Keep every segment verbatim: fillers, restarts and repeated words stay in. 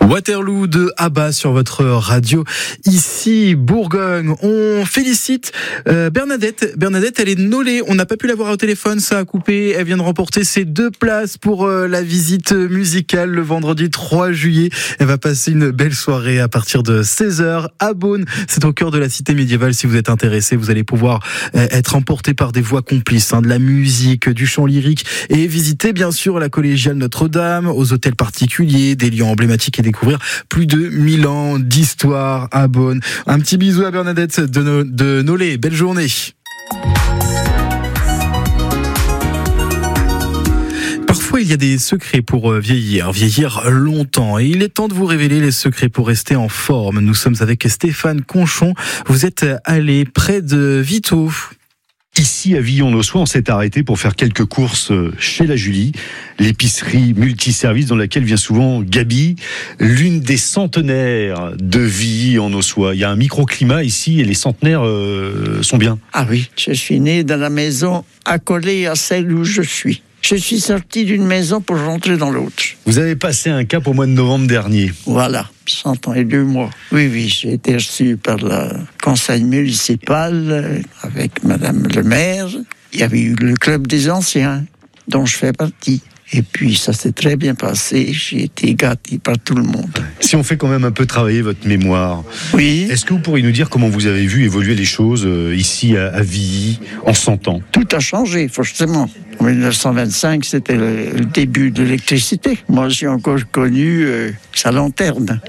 Waterloo de Abba sur votre radio, ici Bourgogne. On félicite euh, Bernadette. Bernadette, elle est nolée. On n'a pas pu la voir au téléphone, ça a coupé. Elle vient de remporter ses deux places pour euh, la visite musicale le vendredi trois juillet. Elle va passer une belle soirée à partir de seize heures à Beaune. C'est au cœur de la cité médiévale. Si vous êtes intéressé, vous allez pouvoir euh, être emporté par des voix complices, hein, de la musique, du chant lyrique, et visiter bien sûr la collégiale Notre-Dame, aux hôtels particuliers, des lieux emblématiques et découvrir plus de mille ans d'histoire à Beaune. Un petit bisou à Bernadette de, no- de Nolay. Belle journée. Parfois, il y a des secrets pour vieillir, vieillir longtemps. Et il est temps de vous révéler les secrets pour rester en forme. Nous sommes avec Stéphane Conchon. Vous êtes allé près de Vito. Ici à Villon-l'Ossois, on s'est arrêté pour faire quelques courses chez la Julie, l'épicerie multiservice dans laquelle vient souvent Gabi, l'une des centenaires de Villon-l'Ossois. Il y a un microclimat ici et les centenaires euh, sont bien. Ah oui, je suis né dans la maison accolée à celle où je suis. Je suis sorti d'une maison pour rentrer dans l'autre. Vous avez passé un cap au mois de novembre dernier. Voilà, cent ans et deux mois. Oui, oui, j'ai été reçu par le conseil municipal avec Madame le maire. Il y avait eu le club des anciens, dont je fais partie. Et puis, ça s'est très bien passé. J'ai été gâté par tout le monde. Si on fait quand même un peu travailler votre mémoire, oui. Est-ce que vous pourriez nous dire comment vous avez vu évoluer les choses ici à, à Villy en cent ans ? Tout a changé, forcément. En dix-neuf cent vingt-cinq, c'était le, le début de l'électricité. Moi, j'ai encore connu euh, sa lanterne.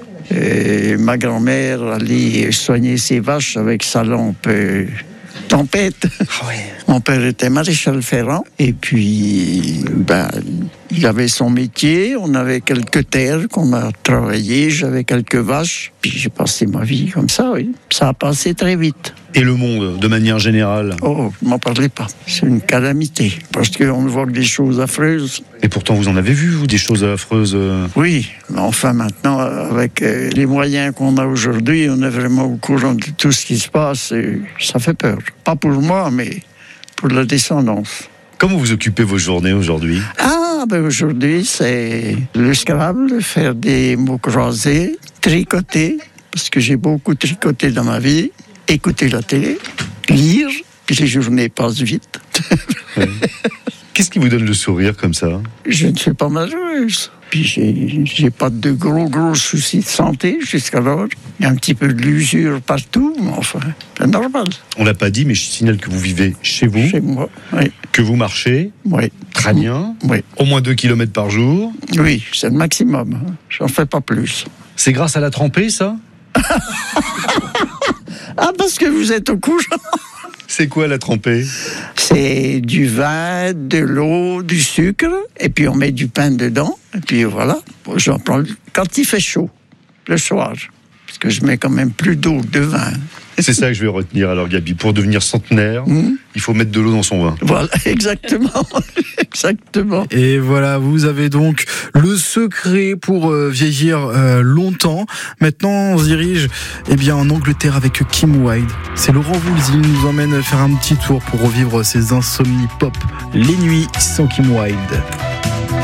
Et ma grand-mère allait soigner ses vaches avec sa lampe euh, tempête. Oh oui. Mon père était maréchal ferrant. Et puis, ben, il avait son métier. On avait quelques terres qu'on a travaillées. J'avais quelques vaches. Puis j'ai passé ma vie comme ça, oui. Ça a passé très vite. Et le monde, de manière générale ? Oh, ne m'en parlez pas. C'est une calamité. Parce qu'on voit que des choses affreuses. Et pourtant, vous en avez vu, vous, des choses affreuses ? Oui, mais enfin, maintenant, avec les moyens qu'on a aujourd'hui, on est vraiment au courant de tout ce qui se passe. Et ça fait peur. Pas pour moi, mais pour la descendance. Comment vous occupez vos journées aujourd'hui ? Ah, ben aujourd'hui, c'est le Scrabble, faire des mots croisés, tricoter, parce que j'ai beaucoup tricoté dans ma vie, écouter la télé, lire, puis les journées passent vite. Ouais. Qu'est-ce qui vous donne le sourire comme ça ? Je ne suis pas malheureuse. Puis j'ai, j'ai pas de gros, gros soucis de santé jusqu'alors. Il y a un petit peu de l'usure partout, mais enfin, c'est normal. On l'a pas dit, mais je signale que vous vivez chez vous. Chez moi, oui. Que vous marchez. Oui. Très bien. Oui. Au moins deux kilomètres par jour. Oui, c'est le maximum. J'en fais pas plus. C'est grâce à la trempée, ça ? Ah, parce que vous êtes au courant. C'est quoi la trempée ? C'est du vin, de l'eau, du sucre, et puis on met du pain dedans, et puis voilà. J'en prends quand il fait chaud, le soir, parce que je mets quand même plus d'eau que de vin. C'est ça que je vais retenir alors, Gabi. Pour devenir centenaire, mmh. il faut mettre de l'eau dans son vin. Voilà, exactement. Exactement. Et voilà, vous avez donc le secret pour euh, vieillir euh, longtemps. Maintenant, on se dirige eh bien, en Angleterre avec Kim Wilde. C'est Laurent Voulzy qui nous emmène faire un petit tour pour revivre ses insomnies pop. Les nuits sans Kim Wilde.